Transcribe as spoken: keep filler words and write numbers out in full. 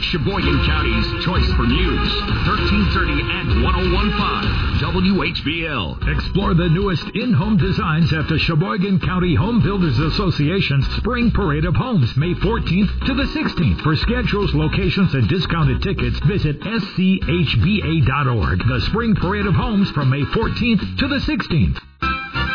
Sheboygan County's choice for news. thirteen thirty and ten fifteen W H B L. Explore the newest in-home designs at the Sheboygan County Home Builders Association's Spring Parade of Homes, May fourteenth to the sixteenth. For schedules, locations, and discounted tickets, visit S C H B A dot org. The Spring Parade of Homes from May fourteenth to the sixteenth.